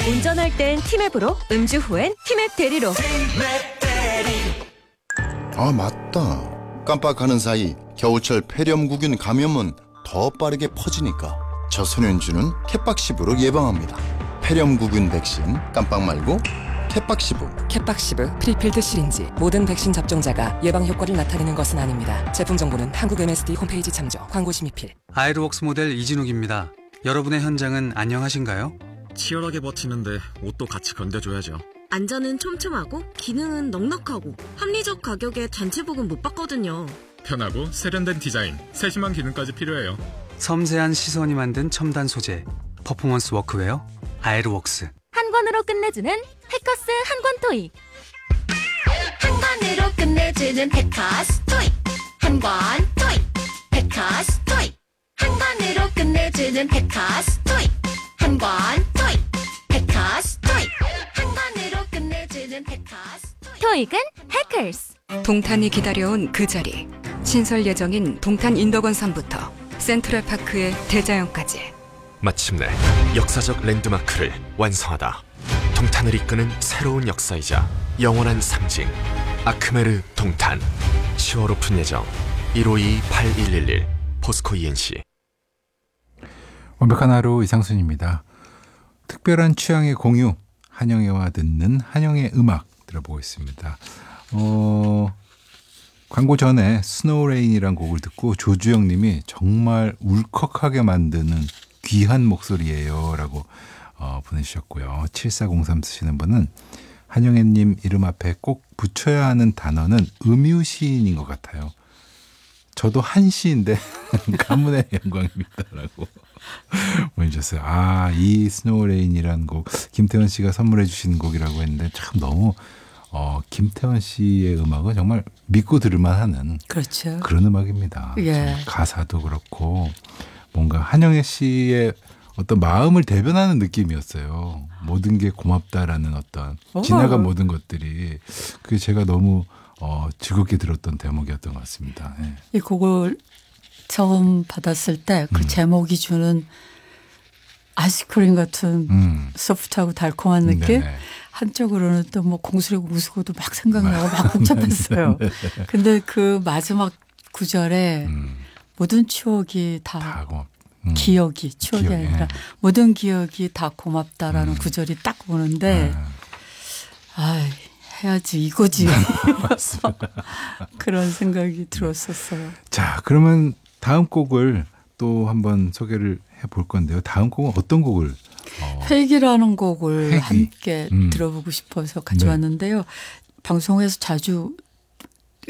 운전할 땐 티맵으로, 음주 후엔 티맵 대리로. 아, 맞다. 깜빡하는 사이 겨울철 폐렴구균 감염은 더 빠르게 퍼지니까 저소년주는 캣박시브로 예방합니다. 폐렴구균 백신 깜빡 말고 캣박시브. 캣박시브 프리필드 시린지. 모든 백신 접종자가 예방 효과를 나타내는 것은 아닙니다. 제품 정보는 한국 MSD 홈페이지 참조. 광고 심의필. 아이로웍스 모델 이진욱입니다. 여러분의 현장은 안녕하신가요? 치열하게 버티는데 옷도 같이 견뎌줘야죠. 안전은 촘촘하고 기능은 넉넉하고 합리적 가격에 단체복은 못 받거든요. 편하고 세련된 디자인, 세심한 기능까지 필요해요. 섬세한 시선이 만든 첨단 소재, 퍼포먼스 워크웨어 아이로웍스. 한 권으로 끝내주는 해커스 한권 토이. 한 권으로 끝내주는 해커스 토이. 한 권 토이. 해커스 토이. 한 권으로 끝내주는 해커스 토이. 한 권 토이. 해커스 토이. 한 권으로 끝내주는 해커스 토이. 토익은 해커스. 동탄이 기다려온 그 자리. 신설 예정인 동탄 인덕원산부터 센트럴파크의 대자연까지. 마침내 역사적 랜드마크를 완성하다. 동탄을 이끄는 새로운 역사이자 영원한 상징. 아크메르 동탄. 10월 오픈 예정. 1522-8111 포스코 ENC. 완벽한 하루 이상순입니다. 특별한 취향의 공유, 한영애와 듣는 한영의 음악 들어보고 있습니다. 광고 전에 스노우레인이란 곡을 듣고 조주영 님이 정말 울컥하게 만드는 귀한 목소리예요 라고 보내주셨고요. 7403 쓰시는 분은 한영애 님 이름 앞에 꼭 붙여야 하는 단어는 음유시인인 것 같아요. 저도 한시인데 가문의 영광입니다라고 보내주셨어요. 아, 이 스노우레인이라는 곡 김태원 씨가 선물해 주신 곡이라고 했는데 참 너무 김태원 씨의 음악은 정말 믿고 들을만 하는 그렇죠. 그런 음악입니다. 예. 가사도 그렇고 뭔가 한영애 씨의 어떤 마음을 대변하는 느낌이었어요. 모든 게 고맙다라는 어떤 지나간 모든 것들이 그게 제가 너무 즐겁게 들었던 대목이었던 것 같습니다. 네. 이 곡을 처음 받았을 때 그 제목이 주는 아이스크림 같은 소프트하고 달콤한 느낌? 네네. 한쪽으로는 또 뭐 공수리고 우수고도 막 생각나고 막 복잡했어요. 근데 그 마지막 구절에 모든 추억이 다 기억이 추억이 기억이, 아니라 모든 기억이 다 고맙다라는 구절이 딱 오는데 아 해야지 이거지. 그런 생각이 들었었어요. 자, 그러면 다음 곡을 또 한번 소개를 해볼 건데요. 다음 곡은 어떤 곡을? 회기라는 곡을 회기? 함께 들어보고 싶어서 가져왔는데요. 방송에서 자주